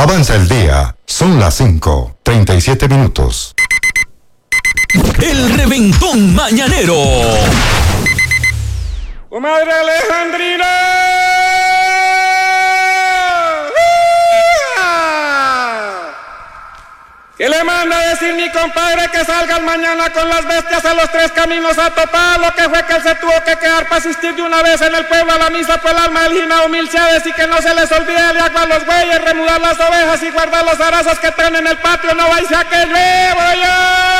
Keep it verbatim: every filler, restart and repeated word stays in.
Avanza el día. Son las cinco, treinta y siete minutos. El reventón mañanero. ¡Comadre Alejandrina! ¿Qué le manda a decir mi compadre que salgan mañana con las bestias a los tres caminos a topar? Lo que fue que él se tuvo que quedar para asistir de una vez en el pueblo a la misa por el alma del Ginao Mil Chávez y que no se les olvide de agua a los bueyes, remudar las ovejas y guardar los arazos que traen en el patio. No vais a que llueva yo.